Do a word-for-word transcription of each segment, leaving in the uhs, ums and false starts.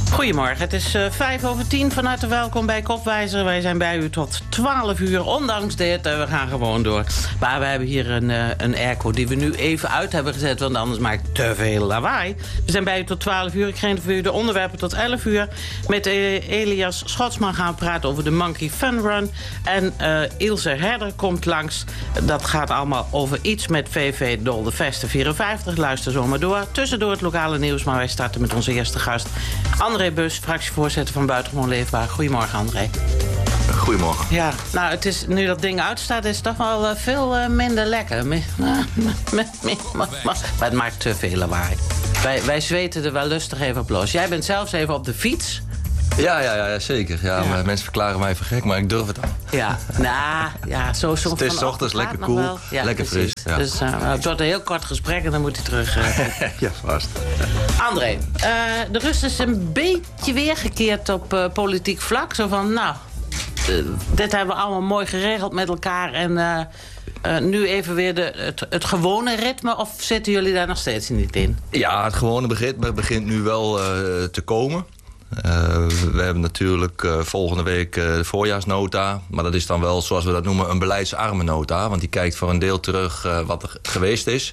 Goedemorgen, het is uh, vijf over tien. Van harte welkom bij Kopwijzer. Wij zijn bij u tot twaalf uur, ondanks dit. Uh, we gaan gewoon door. Maar we hebben hier een, uh, een airco die we nu even uit hebben gezet, want anders maakt het te veel lawaai. We zijn bij u tot twaalf uur. Ik ga voor u de onderwerpen tot elf uur. Met uh, Elias Schotsman gaan we praten over de Monkey Fun Run. En uh, Ilse Herder komt langs. Dat gaat allemaal over iets met V V Dolde Veste vierenvijftig. Luister zo maar door. Tussendoor het lokale nieuws, maar wij starten met onze eerste gast. André Bus, fractievoorzitter van Buitengewoon Leefbaar. Goedemorgen, André. Goedemorgen. Ja, nou, het is, nu dat ding uitstaat, is het toch wel uh, veel uh, minder lekker. Me, me, me, me, me, maar het maakt te veel lawaai. Wij, wij zweten er wel lustig even op los. Jij bent zelfs even op de fiets. Ja, ja, ja, zeker. Ja, ja. Mensen verklaren mij voor gek, maar ik durf het aan. Ja, nou, ja, zo soms. Het is 's ochtends lekker koel, ja, lekker fris. Ja. Dus uh, het wordt een heel kort gesprek en dan moet hij terug. Uh, ja, vast. André, uh, de rust is een beetje weergekeerd op uh, politiek vlak. Zo van, nou, uh, dit hebben we allemaal mooi geregeld met elkaar. En uh, uh, nu even weer de, het, het gewone ritme. Of zitten jullie daar nog steeds niet in? Ja, het gewone ritme begint nu wel uh, te komen. Uh, we hebben natuurlijk uh, volgende week uh, de voorjaarsnota. Maar dat is dan wel, zoals we dat noemen, een beleidsarme nota. Want die kijkt voor een deel terug uh, wat er geweest is.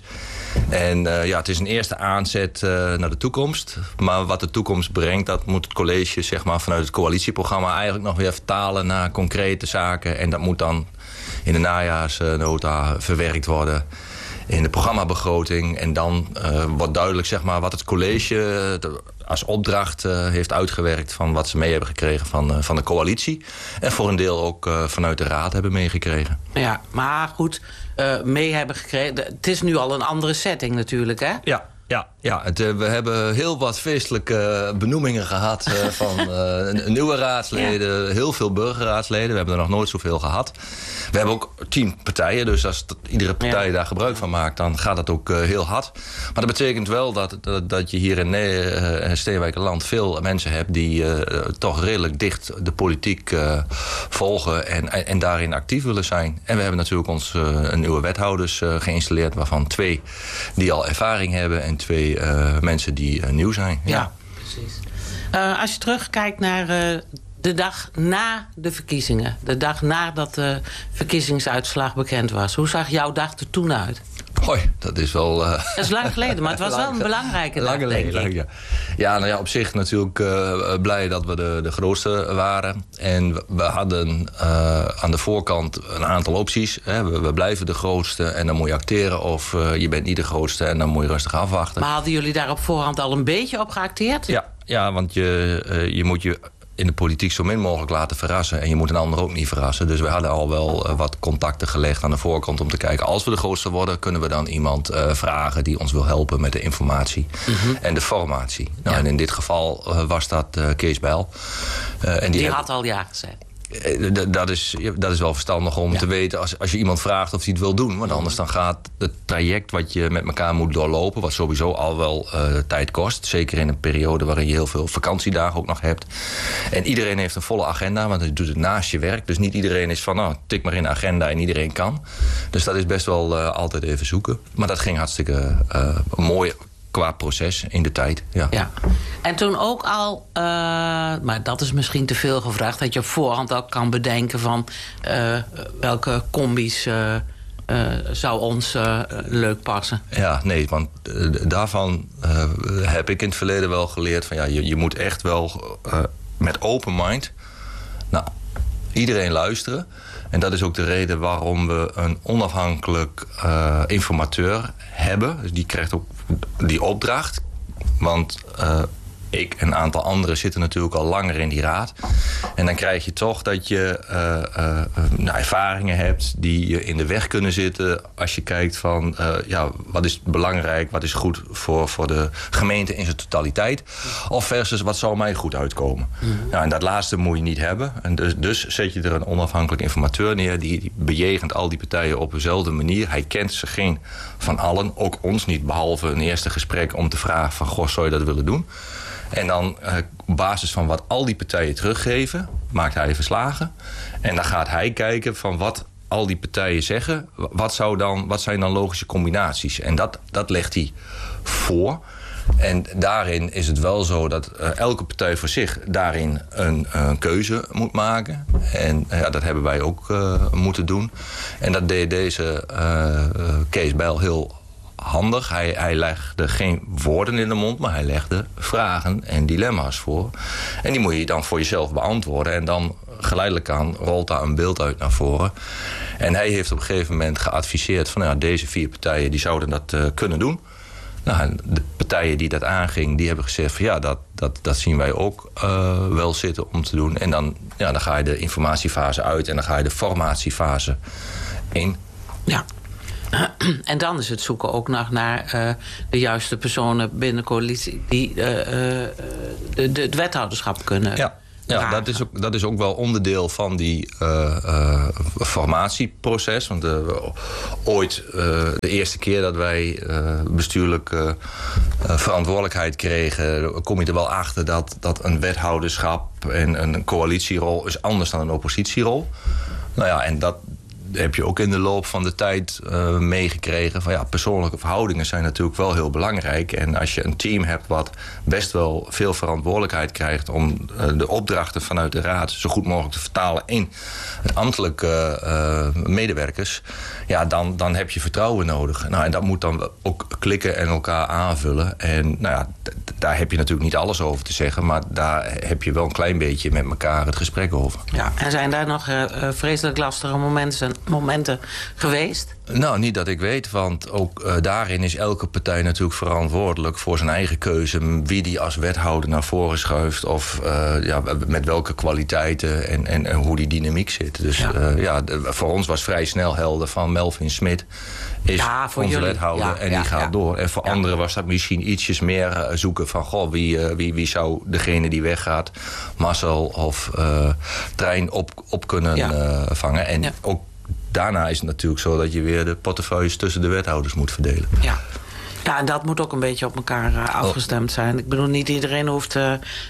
En uh, ja, het is een eerste aanzet uh, naar de toekomst. Maar wat de toekomst brengt, dat moet het college zeg maar, vanuit het coalitieprogramma eigenlijk nog weer vertalen naar concrete zaken. En dat moet dan in de najaarsnota verwerkt worden. In de programmabegroting. En dan uh, wordt duidelijk zeg maar, wat het college de, als opdracht uh, heeft uitgewerkt van wat ze mee hebben gekregen van, uh, van de coalitie. En voor een deel ook uh, vanuit de raad hebben meegekregen. Ja, maar goed, uh, mee hebben gekregen. Het is nu al een andere setting natuurlijk, hè? Ja. Ja, ja het, uh, we hebben heel wat feestelijke benoemingen gehad uh, van uh, nieuwe raadsleden, ja. Heel veel burgerraadsleden. We hebben er nog nooit zoveel gehad. We hebben ook tien partijen, dus als dat, iedere partij ja. daar gebruik van maakt, dan gaat dat ook uh, heel hard. Maar dat betekent wel dat, dat, dat je hier in uh, Steenwijkerland veel mensen hebt die uh, toch redelijk dicht de politiek uh, volgen en, en, en daarin actief willen zijn. En we hebben natuurlijk ons uh, nieuwe wethouders uh, geïnstalleerd, waarvan twee die al ervaring hebben en twee uh, mensen die uh, nieuw zijn. Ja, ja precies. Uh, als je terugkijkt naar uh, de dag na de verkiezingen. De dag nadat de verkiezingsuitslag bekend was. Hoe zag jouw dag er toen uit? Hoi, dat is wel... Uh... Dat is lang geleden, maar het was wel een belangrijke dag, lang denk lang, ik. Ja, ja, nou ja, op zich natuurlijk uh, blij dat we de, de grootste waren. En we, we hadden uh, aan de voorkant een aantal opties. Hè. We, we blijven de grootste en dan moet je acteren. Of uh, je bent niet de grootste en dan moet je rustig afwachten. Maar hadden jullie daar op voorhand al een beetje op geacteerd? Ja, ja want je, uh, je moet je... in de politiek zo min mogelijk laten verrassen. En je moet een ander ook niet verrassen. Dus we hadden al wel uh, wat contacten gelegd aan de voorkant om te kijken, als we de grootste worden, kunnen we dan iemand uh, vragen die ons wil helpen met de informatie mm-hmm. en de formatie. Nou, ja. En in dit geval uh, was dat uh, Kees Bijl. Uh, en die die heb... had al ja gezegd. Dat is, dat is wel verstandig om ja. te weten als, als je iemand vraagt of hij het wil doen. Want anders dan gaat het traject wat je met elkaar moet doorlopen, wat sowieso al wel uh, tijd kost. Zeker in een periode waarin je heel veel vakantiedagen ook nog hebt. En iedereen heeft een volle agenda, want je doet het naast je werk. Dus niet iedereen is van, nou, tik maar in de agenda en iedereen kan. Dus dat is best wel uh, altijd even zoeken. Maar dat ging hartstikke uh, mooi qua proces in de tijd. Ja. Ja. En toen ook al, uh, maar dat is misschien te veel gevraagd, dat je op voorhand al kan bedenken van uh, welke combis uh, uh, zou ons uh, leuk passen. Ja, nee, want uh, daarvan uh, heb ik in het verleden wel geleerd van ja, je, je moet echt wel uh, met open mind nou, iedereen luisteren. En dat is ook de reden waarom we een onafhankelijk uh, informateur hebben. Dus die krijgt ook die opdracht. Want uh, ik en een aantal anderen zitten natuurlijk al langer in die raad. En dan krijg je toch dat je uh, uh, nou, ervaringen hebt die je in de weg kunnen zitten als je kijkt van uh, ja, wat is belangrijk, wat is goed voor, voor de gemeente in zijn totaliteit. Of versus wat zou mij goed uitkomen. Mm-hmm. Nou, en dat laatste moet je niet hebben. En dus, dus zet je er een onafhankelijk informateur neer die, die bejegent al die partijen op dezelfde manier. Hij kent ze geen van allen, ook ons niet, behalve een eerste gesprek om te vragen van goh, zou je dat willen doen? En dan uh, op basis van wat al die partijen teruggeven, maakt hij verslagen. En dan gaat hij kijken van wat al die partijen zeggen. Wat, zou dan, wat zijn dan logische combinaties? En dat, dat legt hij voor. En daarin is het wel zo dat uh, elke partij voor zich daarin een, een keuze moet maken. En uh, ja, dat hebben wij ook uh, moeten doen. En dat deed deze uh, Kees Bijl heel handig. Hij, hij legde geen woorden in de mond, maar hij legde vragen en dilemma's voor. En die moet je dan voor jezelf beantwoorden. En dan geleidelijk aan rolt daar een beeld uit naar voren. En hij heeft op een gegeven moment geadviseerd van... Nou, deze vier partijen die zouden dat uh, kunnen doen. Nou, de partijen die dat aangingen, die hebben gezegd van... ja, dat, dat, dat zien wij ook uh, wel zitten om te doen. En dan, ja, dan ga je de informatiefase uit en dan ga je de formatiefase in. Ja. En dan is het zoeken ook nog naar uh, de juiste personen binnen de coalitie... die uh, uh, de, de, het wethouderschap kunnen ja. Ja, dat is, ook, dat is ook wel onderdeel van die uh, uh, formatieproces. Want uh, ooit, uh, de eerste keer dat wij uh, bestuurlijk uh, uh, verantwoordelijkheid kregen... kom je er wel achter dat, dat een wethouderschap en een coalitierol is anders dan een oppositierol. Nou ja, en dat heb je ook in de loop van de tijd uh, meegekregen. Van ja, persoonlijke verhoudingen zijn natuurlijk wel heel belangrijk. En als je een team hebt wat best wel veel verantwoordelijkheid krijgt... om uh, de opdrachten vanuit de raad zo goed mogelijk te vertalen in het ambtelijke uh, medewerkers... ja, dan, dan heb je vertrouwen nodig. Nou, en dat moet dan ook klikken en elkaar aanvullen. En nou ja, d- daar heb je natuurlijk niet alles over te zeggen... maar daar heb je wel een klein beetje met elkaar het gesprek over. Ja, en zijn daar nog uh, vreselijk lastige momenten, momenten geweest? Nou, niet dat ik weet, want ook uh, daarin is elke partij natuurlijk verantwoordelijk... voor zijn eigen keuze, wie die als wethouder naar voren schuift... of uh, ja, met welke kwaliteiten en, en, en hoe die dynamiek zit. Dus ja, uh, ja de, voor ons was vrij snel helder van Melvin Smit... is ja, onze jullie. wethouder ja, en die ja, gaat ja. door. En voor ja. anderen was dat misschien ietsjes meer uh, zoeken van... goh, wie, uh, wie, wie zou degene die weggaat, Marcel of uh, Trein op, op kunnen ja. uh, vangen. En ja. ook daarna is het natuurlijk zo dat je weer de portefeuilles tussen de wethouders moet verdelen. Ja. Ja, en dat moet ook een beetje op elkaar uh, afgestemd zijn. Ik bedoel, niet iedereen hoeft... Uh,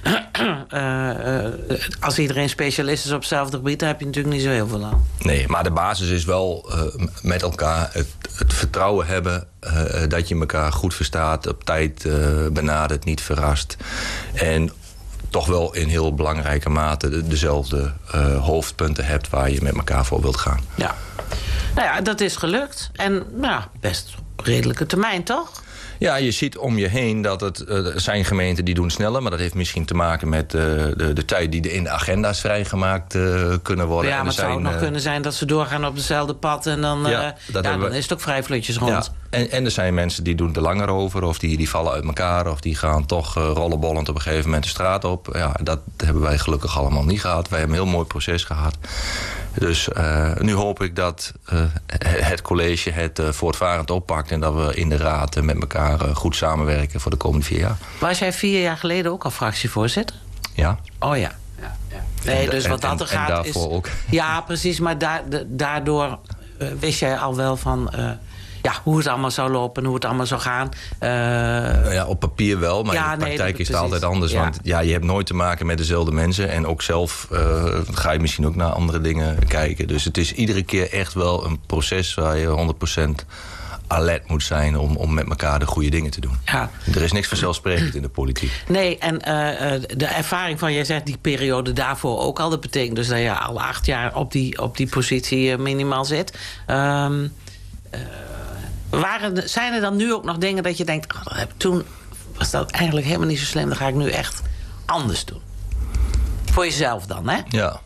uh, uh, als iedereen specialist is op hetzelfde gebied... dan heb je natuurlijk niet zo heel veel aan. Nee, maar de basis is wel uh, met elkaar het, het vertrouwen hebben... Uh, dat je elkaar goed verstaat, op tijd uh, benadert, niet verrast. En toch wel in heel belangrijke mate de, dezelfde uh, hoofdpunten hebt... waar je met elkaar voor wilt gaan. Ja. Nou ja, dat is gelukt. En nou, best redelijke termijn, toch? Ja, je ziet om je heen dat het uh, zijn gemeenten die doen sneller... maar dat heeft misschien te maken met uh, de, de tijd die in de agenda's vrijgemaakt uh, kunnen worden. Ja, maar en het zou zijn, ook nog uh, kunnen zijn dat ze doorgaan op hetzelfde pad... en dan, uh, ja, ja, dan we... is het ook vrij vlotjes rond. Ja. En, en er zijn mensen die doen er langer over... of die, die vallen uit elkaar... of die gaan toch uh, rollenbollend op een gegeven moment de straat op. Ja, dat hebben wij gelukkig allemaal niet gehad. Wij hebben een heel mooi proces gehad. Dus uh, nu hoop ik dat uh, het college het uh, voortvarend oppakt... en dat we in de raad uh, met elkaar uh, goed samenwerken voor de komende vier jaar. Was jij vier jaar geleden ook al fractievoorzitter? Ja. Oh ja. ja, ja. Nee, dus wat dat er gaat en daarvoor is... ook. Ja, precies, maar da- de, daardoor uh, wist jij al wel van... Uh, ja, hoe het allemaal zou lopen en hoe het allemaal zou gaan. Uh, nou ja, op papier wel, maar ja, in de praktijk nee, dat, is het precies. altijd anders. Ja. Want ja, je hebt nooit te maken met dezelfde mensen. En ook zelf uh, ga je misschien ook naar andere dingen kijken. Dus het is iedere keer echt wel een proces waar je honderd procent alert moet zijn... om, om met elkaar de goede dingen te doen. Ja. Er is niks vanzelfsprekend in de politiek. Nee, en uh, de ervaring van, jij zegt die periode daarvoor ook al... dat betekent dus dat je al acht jaar op die, op die positie uh, minimaal zit... Um, uh, Waren, zijn er dan nu ook nog dingen dat je denkt... Oh, dat heb, toen was dat eigenlijk helemaal niet zo slim... dan ga ik nu echt anders doen. Voor jezelf dan, hè? Ja.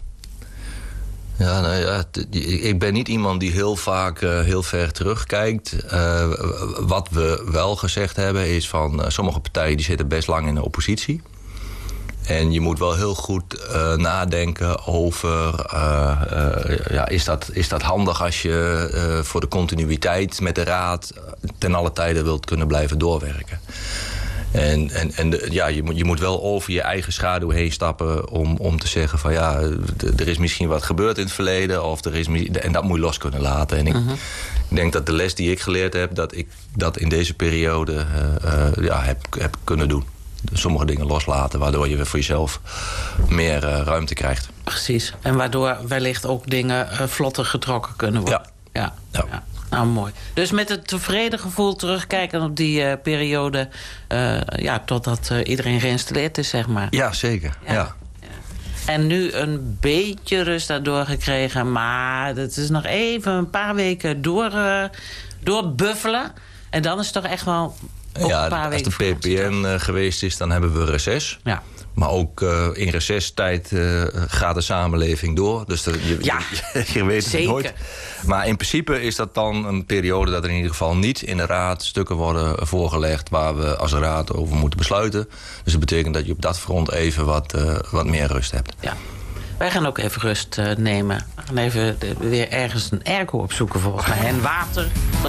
Ja, nou ja, ik ben niet iemand die heel vaak uh, heel ver terugkijkt. Uh, wat we wel gezegd hebben is van... Uh, sommige partijen die zitten best lang in de oppositie... En je moet wel heel goed uh, nadenken over... Uh, uh, ja, is, dat, is dat handig als je uh, voor de continuïteit met de raad... ten alle tijde wilt kunnen blijven doorwerken. En, en, en de, ja, je, moet, je moet wel over je eigen schaduw heen stappen... om, om te zeggen van ja, d- er is misschien wat gebeurd in het verleden... Of er is, en dat moet je los kunnen laten. En ik uh-huh. denk dat de les die ik geleerd heb... dat ik dat in deze periode uh, uh, ja, heb, heb kunnen doen. Sommige dingen loslaten, waardoor je voor jezelf meer uh, ruimte krijgt. Precies, en waardoor wellicht ook dingen uh, vlotter getrokken kunnen worden. Ja. Ja. Ja. Ja. Nou, mooi. Dus met een tevreden gevoel terugkijken op die uh, periode... Uh, ja, totdat uh, iedereen geïnstalleerd is, zeg maar. Ja, zeker. Ja. Ja. Ja. En nu een beetje rust daardoor gekregen... maar het is nog even een paar weken door, uh, doorbuffelen. En dan is het toch echt wel... Ja, een paar als de P P N uh, geweest is, dan hebben we reces. Ja. Maar ook uh, in recesstijd uh, gaat de samenleving door. Dus dat, je, ja, je, je weet het zeker. nooit. Maar in principe is dat dan een periode dat er in ieder geval niet in de raad stukken worden voorgelegd waar we als raad over moeten besluiten. Dus dat betekent dat je op dat front even wat, uh, wat meer rust hebt. Ja. Wij gaan ook even rust uh, nemen. We gaan even uh, weer ergens een airco opzoeken volgens mij. En water.